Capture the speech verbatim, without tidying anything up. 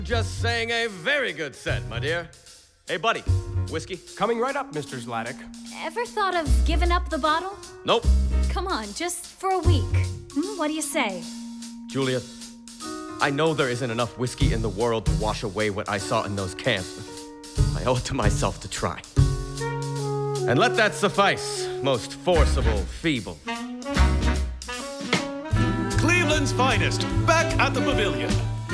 Just sang a very good set, my dear. Hey, buddy, whiskey? Coming right up, Mister Zlatic. Ever thought of giving up the bottle? Nope. Come on, just for a week. Hmm, what do you say? Julia, I know there isn't enough whiskey in the world to wash away what I saw in those cans. I owe it to myself to try. And let that suffice, most forcible, feeble. Cleveland's finest, back at the Pavilion.